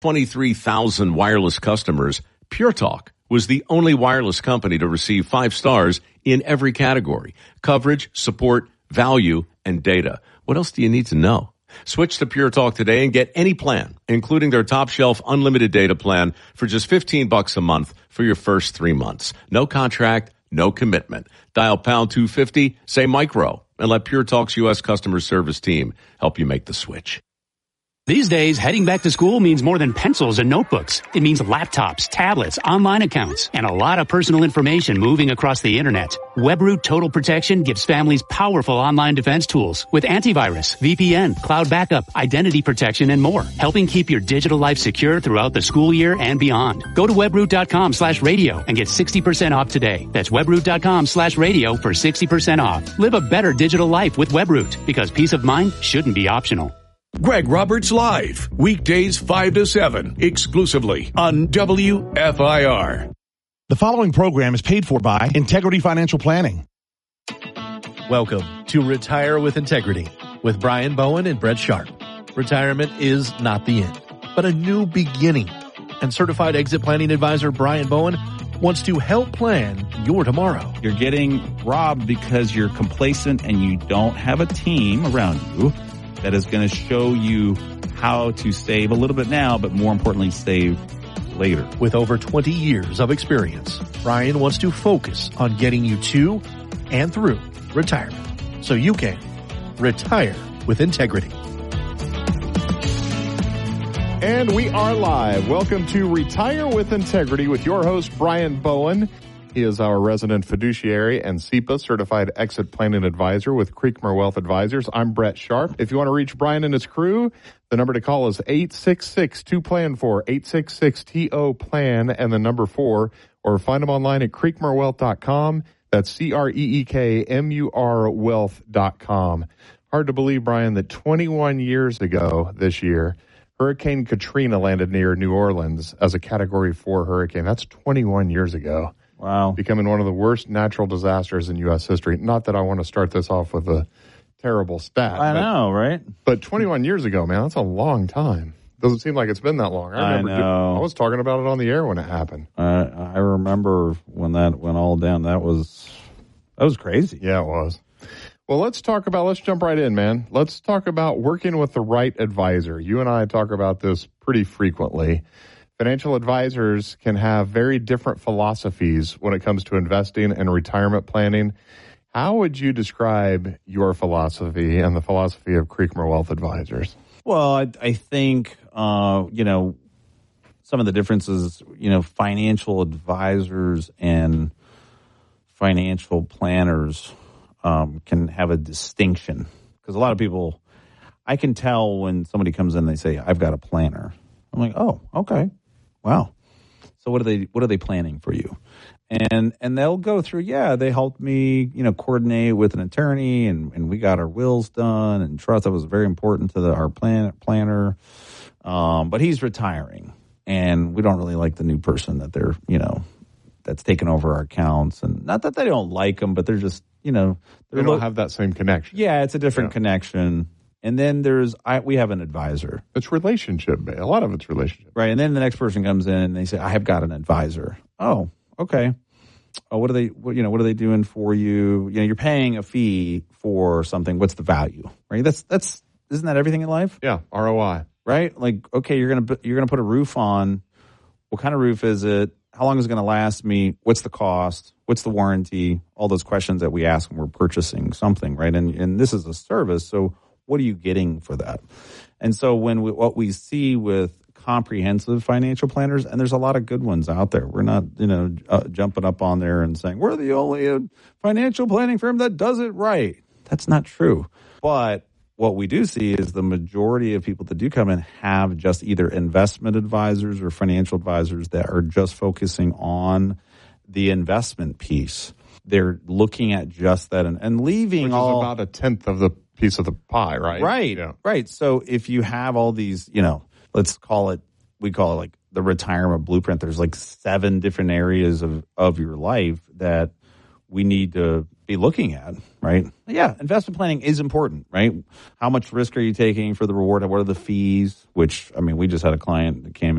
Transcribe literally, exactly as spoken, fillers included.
twenty-three thousand wireless customers, Pure Talk was the only wireless company to receive five stars in every category: coverage, support, value, and data. What else do you need to know? Switch to Pure Talk today and get any plan, including their top shelf unlimited data plan for just fifteen bucks a month for your first three months. No contract, no commitment. Dial pound two fifty, say micro, and let Pure Talk's U S customer service team help you make the switch. These days, heading back to school means more than pencils and notebooks. It means laptops, tablets, online accounts, and a lot of personal information moving across the internet. WebRoot Total Protection gives families powerful online defense tools with antivirus, V P N, cloud backup, identity protection, and more, helping keep your digital life secure throughout the school year and beyond. Go to webroot.com slash radio and get sixty percent off today. That's webroot.com slash radio for sixty percent off. Live a better digital life with WebRoot, because peace of mind shouldn't be optional. Greg Roberts Live, weekdays five to seven, exclusively on W F I R. The following program is paid for by Integrity Financial Planning. Welcome to Retire with Integrity with Brian Bowen and Brett Sharp. Retirement is not the end, but a new beginning. And certified exit planning advisor Brian Bowen wants to help plan your tomorrow. You're getting robbed because you're complacent and you don't have a team around you that is going to show you how to save a little bit now, but more importantly, save later. With over twenty years of experience, Brian wants to focus on getting you to and through retirement so you can retire with integrity. And we are live. Welcome to Retire with Integrity with your host, Brian Bowen. He is our resident fiduciary and S E P A certified exit planning advisor with Creekmore Wealth Advisors. I'm Brett Sharp. If you want to reach Brian and his crew, the number to call is eight six six two plan four, eight six six T O plan and the number four, or find them online at creekmore wealth dot com. That's C R E E K M U R wealth dot com. Hard to believe, Brian, that twenty-one years ago this year, Hurricane Katrina landed near New Orleans as a Category four hurricane. That's twenty-one years ago. Wow. Becoming one of the worst natural disasters in U S history. Not that I want to start this off with a terrible stat. I but, know, right? But twenty-one years ago, man, that's a long time. Doesn't seem like it's been that long. I remember I know. I was talking about it on the air when it happened. Uh, I remember when that went all down. That was, that was crazy. Yeah, it was. Well, let's talk about, let's jump right in, man. Let's talk about working with the right advisor. You and I talk about this pretty frequently. Financial advisors can have very different philosophies when it comes to investing and retirement planning. How would you describe your philosophy and the philosophy of Creekmore Wealth Advisors? Well, I, I think, uh, you know, some of the differences, you know, financial advisors and financial planners um, can have a distinction. Because a lot of people, I can tell when somebody comes in and they say, I've got a planner. I'm like, oh, okay. Wow. So what are they what are they planning for you? And and they'll go through, yeah, they helped me, you know, coordinate with an attorney and, and we got our wills done and trust. That was very important to the, our plan, planner. Um, but he's retiring and we don't really like the new person that they're, you know, that's taken over our accounts. And not that they don't like them, but they're just, you know. They don't look, have that same connection. Yeah, it's a different yeah. connection. And then there's, I, we have an advisor. It's relationship. A lot of it's relationship. Right. And then the next person comes in and they say, I have got an advisor. Oh, okay. Oh, what are they, what, you know, what are they doing for you? You know, you're paying a fee for something. What's the value? Right. That's, that's, isn't that everything in life? Yeah. R O I. Right. Like, okay, you're going to, you're going to put a roof on. What kind of roof is it? How long is it going to last me? What's the cost? What's the warranty? All those questions that we ask when we're purchasing something. Right. And, and this is a service. So, what are you getting for that? And so when we, what we see with comprehensive financial planners, and there's a lot of good ones out there. We're not, you know, uh, jumping up on there and saying, we're the only uh, financial planning firm that does it right. That's not true. But what we do see is the majority of people that do come in have just either investment advisors or financial advisors that are just focusing on the investment piece. They're looking at just that and, and leaving Which all. is about a tenth of the piece of the pie, right? Right, yeah. right. So if you have all these, you know, let's call it, we call it like the retirement blueprint. There's like seven different areas of, of your life that we need to be looking at, right? Yeah, investment planning is important, right? How much risk are you taking for the reward? What are the fees? Which, I mean, we just had a client that came